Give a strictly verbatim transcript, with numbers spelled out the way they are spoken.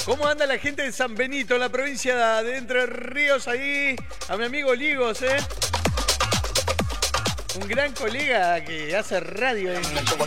¿Cómo anda la gente de San Benito, en la provincia de Entre Ríos? Ahí, a mi amigo Ligos, ¿eh? Un gran colega que hace radio en